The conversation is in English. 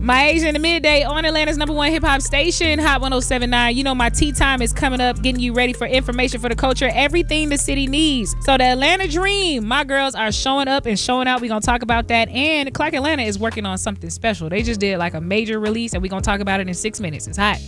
My Age in the Midday on Atlanta's #1 hip hop station, Hot 107.9. You know my tea time is coming up, getting you ready for information for the culture, everything the city needs. So the Atlanta Dream, my girls are showing up and showing out. We're going to talk about that. And Clark Atlanta is working on something special. They just did like a major release and we're going to talk about it in 6 minutes. It's hot.